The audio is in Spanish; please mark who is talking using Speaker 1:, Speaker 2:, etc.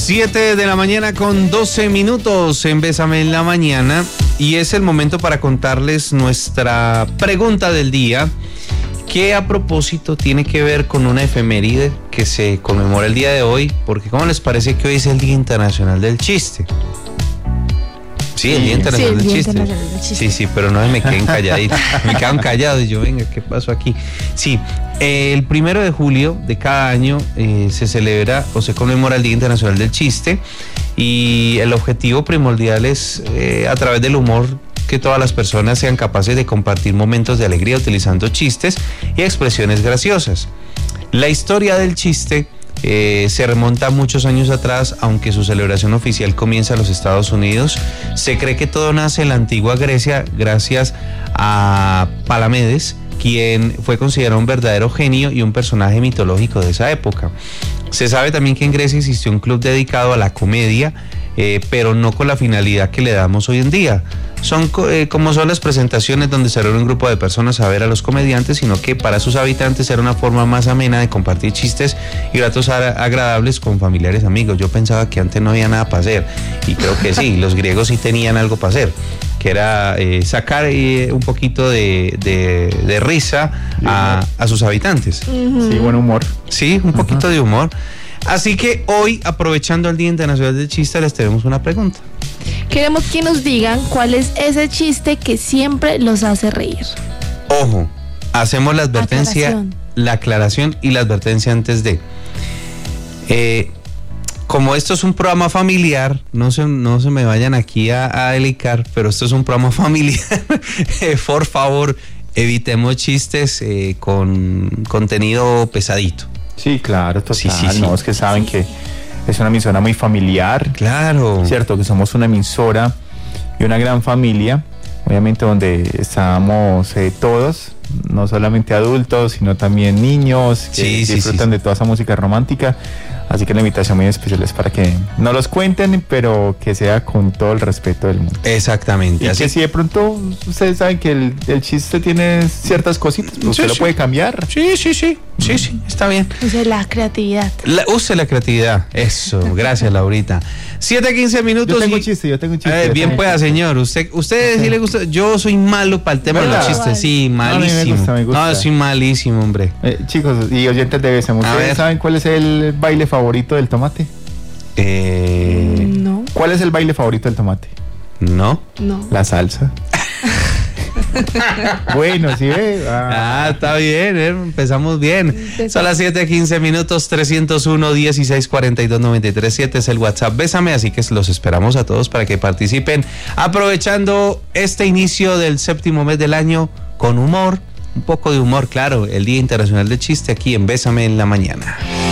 Speaker 1: 7 de la mañana con 12 minutos en Bésame en la Mañana, y es el momento para contarles nuestra pregunta del día, que a propósito tiene que ver con una efeméride que se conmemora el día de hoy, porque ¿cómo les parece que hoy es el Día Internacional del Chiste? Sí, el Día Internacional del Chiste. Sí, pero no me queden calladitos. Me quedan callados y yo, venga, ¿qué pasó aquí? Sí, el 1 de julio de cada año se celebra o se conmemora el Día Internacional del Chiste, y el objetivo primordial es, a través del humor, que todas las personas sean capaces de compartir momentos de alegría utilizando chistes y expresiones graciosas. La historia del chiste se remonta a muchos años atrás, aunque su celebración oficial comienza en los Estados Unidos. Se cree que todo nace en la antigua Grecia gracias a Palamedes, quien fue considerado un verdadero genio y un personaje mitológico de esa época. Se sabe también que en Grecia existió un club dedicado a la comedia, pero no con la finalidad que le damos hoy en día. Como son las presentaciones donde se reúne un grupo de personas a ver a los comediantes, sino que para sus habitantes era una forma más amena de compartir chistes y ratos agradables con familiares, amigos. Yo pensaba que antes no había nada para hacer, y creo que sí, los griegos sí tenían algo para hacer, que era sacar un poquito de risa a sus habitantes.
Speaker 2: Sí, buen humor.
Speaker 1: Sí, un poquito de humor. Así que hoy, aprovechando el Día Internacional del Chiste, les tenemos una pregunta.
Speaker 3: Queremos que nos digan cuál es ese chiste que siempre los hace reír.
Speaker 1: Ojo, hacemos la advertencia, la aclaración y la advertencia antes de. Como esto es un programa familiar, no se me vayan aquí a delicar, pero esto es un programa familiar. Por favor, evitemos chistes con contenido pesadito.
Speaker 2: Sí, claro, total.
Speaker 1: Sí.
Speaker 2: No, es que saben que es una emisora muy familiar.
Speaker 1: Claro.
Speaker 2: Cierto, que somos una emisora y una gran familia, obviamente, donde estamos todos, no solamente adultos, sino también niños que disfrutan de toda esa música romántica. Así que la invitación muy especial es para que no los cuenten, pero que sea con todo el respeto del mundo.
Speaker 1: Exactamente.
Speaker 2: Y así que si de pronto ustedes saben que el chiste tiene ciertas cositas, pues usted lo puede cambiar.
Speaker 1: Sí, está bien.
Speaker 3: Use la creatividad.
Speaker 1: Use la creatividad. Eso, gracias, Laurita. 7:15 minutos.
Speaker 2: Yo tengo un chiste.
Speaker 1: Bien pueda, señor. Usted sí le gusta. Yo soy malo para el tema de los chistes. Sí, malísimo.
Speaker 2: No, me gusta.
Speaker 1: No, soy malísimo, hombre.
Speaker 2: Chicos y oyentes de BSM, ¿ustedes saben cuál es el baile favorito del tomate?
Speaker 3: No.
Speaker 2: ¿Cuál es el baile favorito del tomate?
Speaker 3: No.
Speaker 2: La salsa. Bueno, ¿sí ve?
Speaker 1: Está bien, empezamos bien. Son las 7:15 minutos, 301-1642-937 es el WhatsApp Bésame, así que los esperamos a todos para que participen, aprovechando este inicio del séptimo mes del año con humor, un poco de humor, claro, el Día Internacional del Chiste aquí en Bésame en la Mañana.